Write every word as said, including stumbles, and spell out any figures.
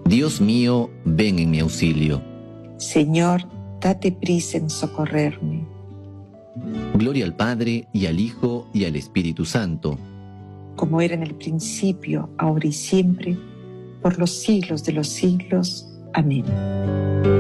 Dios mío, ven en mi auxilio. Señor, date prisa en socorrerme. Gloria al Padre, y al Hijo, y al Espíritu Santo. Como era en el principio, ahora y siempre, por los siglos de los siglos. Amén.